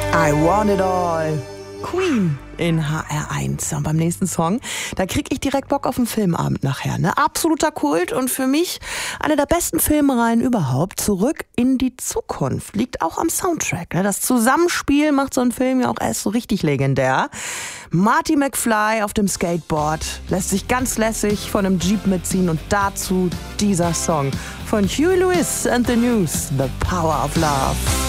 I want it all. Queen in HR1. Und beim nächsten Song, da krieg ich direkt Bock auf einen Filmabend nachher. Ne? Absoluter Kult und für mich eine der besten Filmreihen überhaupt. Zurück in die Zukunft. Liegt auch am Soundtrack. Ne? Das Zusammenspiel macht so einen Film ja auch erst so richtig legendär. Marty McFly auf dem Skateboard lässt sich ganz lässig von einem Jeep mitziehen und dazu dieser Song von Huey Lewis and the News, The Power of Love.